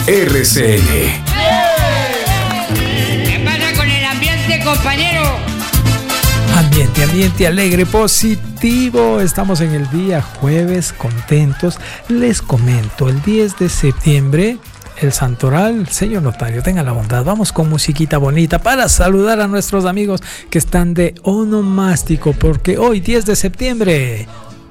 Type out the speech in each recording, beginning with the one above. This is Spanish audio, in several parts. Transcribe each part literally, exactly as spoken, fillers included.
R C N. ¿Qué pasa con el ambiente, compañero? Ambiente, ambiente alegre, positivo. Estamos en el día jueves, contentos. Les comento, el diez de septiembre, el santoral. Señor notario, tenga la bondad, vamos con musiquita bonita para saludar a nuestros amigos que están de onomástico, porque hoy, diez de septiembre,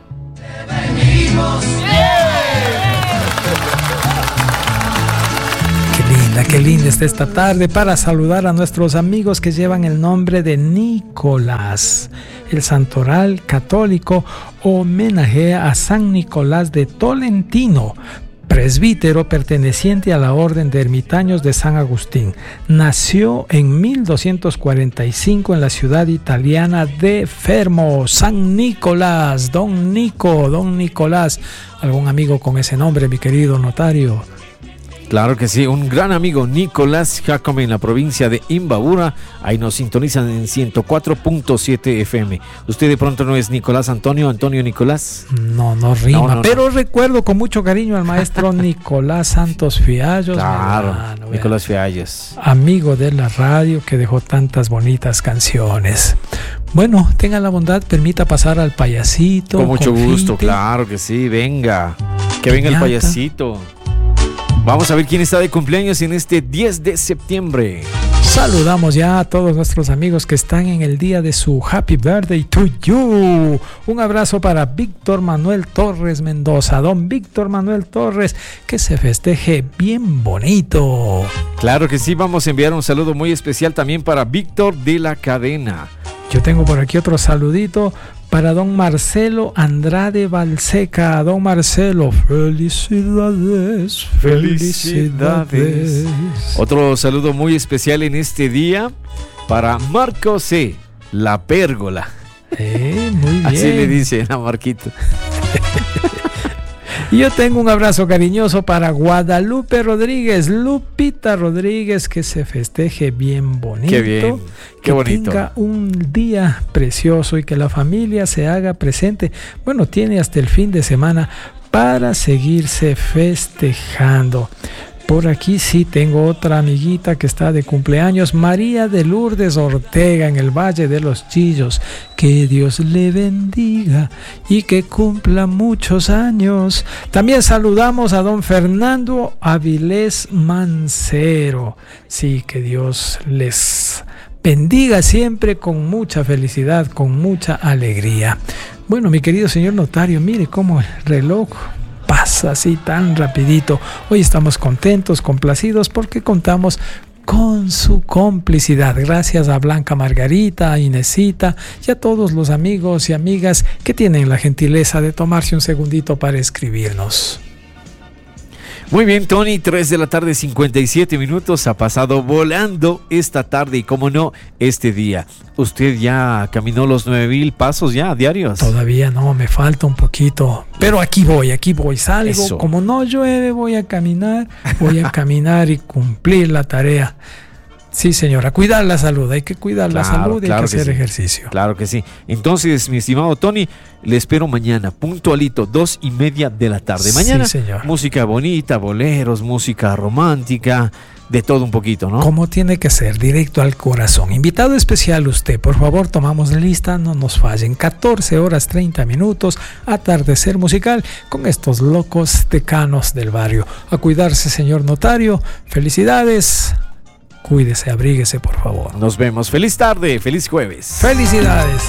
qué linda está esta tarde para saludar a nuestros amigos que llevan el nombre de Nicolás. El santoral católico homenajea a San Nicolás de Tolentino, presbítero perteneciente a la orden de ermitaños de San Agustín. Nació en mil doscientos cuarenta y cinco en la ciudad italiana de Fermo. San Nicolás, don Nico, don Nicolás. ¿Algún amigo con ese nombre, mi querido notario? Claro que sí, un gran amigo, Nicolás Jacome, en la provincia de Imbabura. Ahí nos sintonizan en ciento cuatro punto siete F M. ¿Usted de pronto no es Nicolás Antonio, Antonio Nicolás? No, no rima, no, no, pero no. Recuerdo con mucho cariño al maestro Nicolás Santos Fiallos. Claro, hermano, Nicolás Fiallos. Amigo de la radio que dejó tantas bonitas canciones. Bueno, tenga la bondad, permita pasar al payasito. Con mucho confite. gusto, claro que sí, venga. Que venga el payasito. Vamos a ver quién está de cumpleaños en este diez de septiembre. Saludamos ya a todos nuestros amigos que están en el día de su Happy Birthday to you. Un abrazo para Víctor Manuel Torres Mendoza. Don Víctor Manuel Torres, que se festeje bien bonito. Claro que sí, vamos a enviar un saludo muy especial también para Víctor de la Cadena. Yo tengo por aquí otro saludito para don Marcelo Andrade Balseca. Don Marcelo, felicidades, felicidades. Otro saludo muy especial en este día para Marco C., la pérgola. Eh, muy bien. Así le dicen a Marquito. Y yo tengo un abrazo cariñoso para Guadalupe Rodríguez, Lupita Rodríguez, que se festeje bien bonito. Qué bien, qué que bonito. Tenga un día precioso y que la familia se haga presente. Bueno, tiene hasta el fin de semana para seguirse festejando. Por aquí sí tengo otra amiguita que está de cumpleaños, María de Lourdes Ortega, en el Valle de los Chillos. Que Dios le bendiga y que cumpla muchos años. También saludamos a don Fernando Avilés Mancero. Sí, que Dios les bendiga siempre con mucha felicidad, con mucha alegría. Bueno, mi querido señor notario, mire cómo el reloj pasa así tan rapidito. Hoy estamos contentos, complacidos, porque contamos con su complicidad. Gracias a Blanca Margarita, a Inesita y a todos los amigos y amigas que tienen la gentileza de tomarse un segundito para escribirnos. Muy bien, Tony, tres de la tarde, cincuenta y siete minutos. Ha pasado volando esta tarde y, como no, este día. ¿Usted ya caminó los nueve mil pasos ya diarios? Todavía no, me falta un poquito. Pero aquí voy, aquí voy, salgo. Eso. Como no llueve, voy a caminar, voy a caminar y cumplir la tarea. Sí, señora, cuidar la salud, hay que cuidar claro, la salud y claro hay que, que hacer sí. ejercicio. Claro que sí. Entonces, mi estimado Tony, le espero mañana, puntualito, dos y media de la tarde. Mañana, sí, señor. Música bonita, boleros, música romántica, de todo un poquito, ¿no? Como tiene que ser, directo al corazón. Invitado especial usted, por favor, tomamos lista, no nos fallen. catorce horas treinta minutos, atardecer musical con estos locos decanos del barrio. A cuidarse, señor notario. Felicidades. Cuídese, abríguese, por favor. Nos vemos. Feliz tarde, feliz jueves. Felicidades.